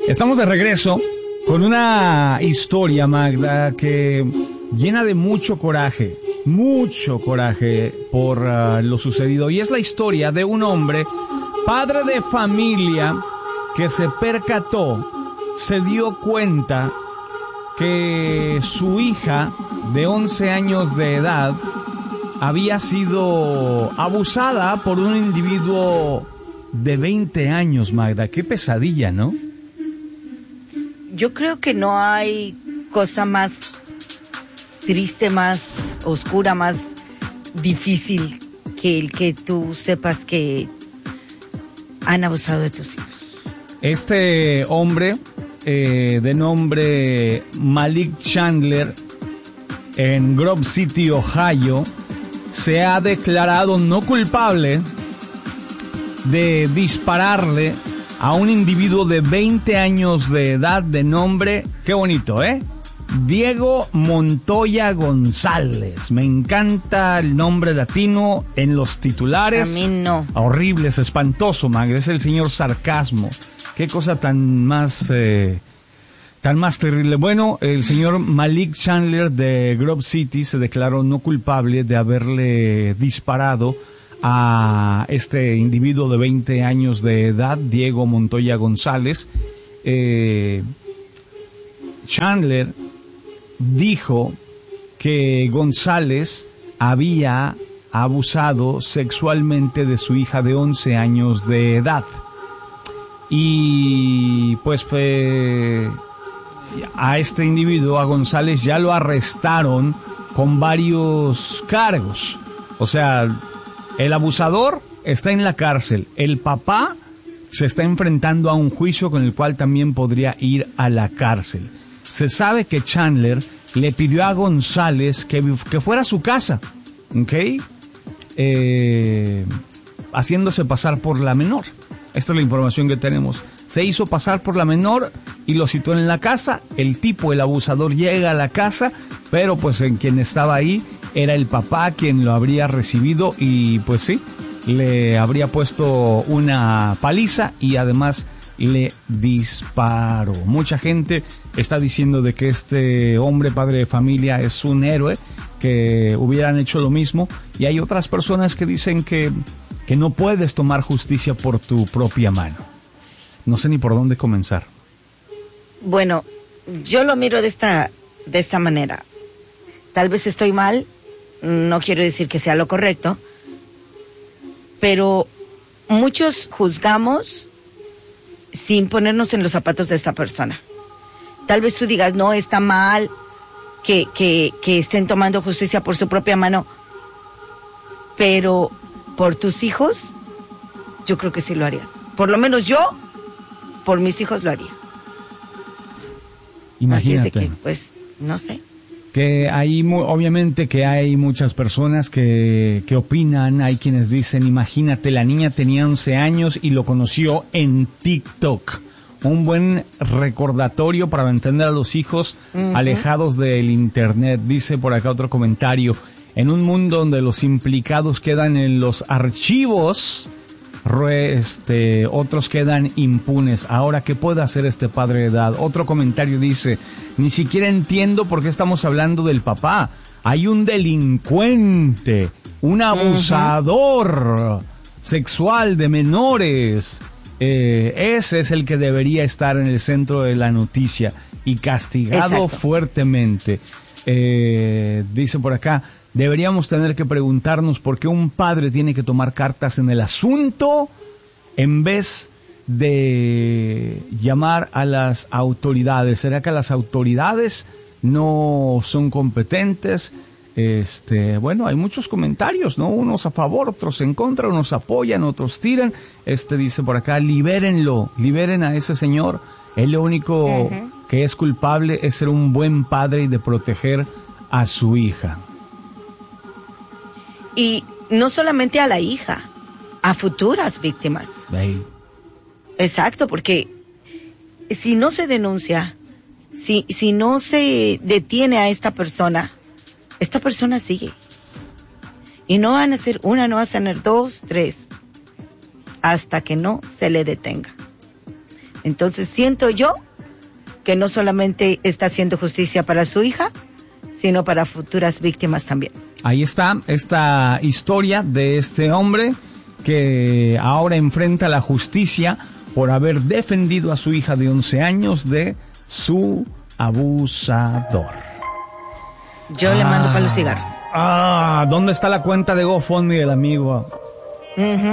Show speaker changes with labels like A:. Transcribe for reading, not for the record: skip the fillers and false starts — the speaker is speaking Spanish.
A: Estamos de regreso con una historia, Magda, que llena de mucho coraje por lo sucedido. Y es la historia de un hombre, padre de familia, que se percató, se dio cuenta que su hija de 11 años de edad había sido abusada por un individuo de 20 años, Magda. Qué pesadilla, ¿no?
B: Yo creo que no hay cosa más triste, más oscura, más difícil que el que tú sepas que han abusado de tus hijos.
A: Este hombre, de nombre Malik Chandler, en Grove City, Ohio, se ha declarado no culpable de dispararle a un individuo de 20 años de edad de nombre, qué bonito, Diego Montoya González. Me encanta el nombre latino en los titulares.
B: A mí no.
A: Horrible, es espantoso, Magda. Es el señor sarcasmo. Qué cosa tan más terrible. Bueno, el señor Malik Chandler de Grove City se declaró no culpable de haberle disparado a este individuo de 20 años de edad, Diego Montoya González. Chandler dijo que González había abusado sexualmente de su hija de 11 años de edad. Y pues a este individuo, a González, ya lo arrestaron con varios cargos. O sea, el abusador está en la cárcel. El papá se está enfrentando a un juicio con el cual también podría ir a la cárcel. Se sabe que Chandler le pidió a González que fuera a su casa, ¿ok? Haciéndose pasar por la menor. Esta es la información que tenemos. Se hizo pasar por la menor y lo citó en la casa. El abusador, llega a la casa, pero pues en quien estaba ahí era el papá quien lo habría recibido y pues sí, le habría puesto una paliza y además le disparó. Mucha gente está diciendo de que este hombre, padre de familia, es un héroe, que hubieran hecho lo mismo, y hay otras personas que dicen que no puedes tomar justicia por tu propia mano. No sé ni por dónde comenzar.
B: Bueno, yo lo miro de esta manera. Tal vez estoy mal, no quiero decir que sea lo correcto, pero muchos juzgamos sin ponernos en los zapatos de esta persona. Tal vez tú digas, no, está mal que estén tomando justicia por su propia mano, pero por tus hijos, yo creo que sí lo harías. Por lo menos yo, por mis hijos lo haría.
A: Imagínate.
B: Así es de que, pues, no sé.
A: Que hay, obviamente que hay muchas personas que opinan, hay quienes dicen, imagínate, la niña tenía 11 años y lo conoció en TikTok. Un buen recordatorio para mantener a los hijos alejados del internet. Dice por acá otro comentario, en un mundo donde los implicados quedan en los archivos, otros quedan impunes. Ahora, ¿qué puede hacer este padre de edad? Otro comentario dice, ni siquiera entiendo por qué estamos hablando del papá. Hay un delincuente, un abusador sexual de menores. Ese es el que debería estar en el centro de la noticia y castigado fuertemente. Dice por acá, deberíamos tener que preguntarnos por qué un padre tiene que tomar cartas en el asunto en vez de llamar a las autoridades. ¿Será que las autoridades no son competentes? Bueno, hay muchos comentarios, ¿no? Unos a favor, otros en contra, unos apoyan, otros tiran. Dice por acá, libérenlo, liberen a ese señor. Él lo único que es culpable es ser un buen padre y de proteger a su hija.
B: Y no solamente a la hija, a futuras víctimas.
A: Hey.
B: Exacto, porque si no se denuncia, si no se detiene a esta persona sigue. Y no van a ser una, no van a tener 2, 3, hasta que no se le detenga. Entonces siento yo que no solamente está haciendo justicia para su hija, sino para futuras víctimas también.
A: Ahí está esta historia de este hombre que ahora enfrenta la justicia por haber defendido a su hija de 11 años de su abusador.
B: Yo le mando para los cigarros.
A: ¿Dónde está la cuenta de GoFundMe del amigo?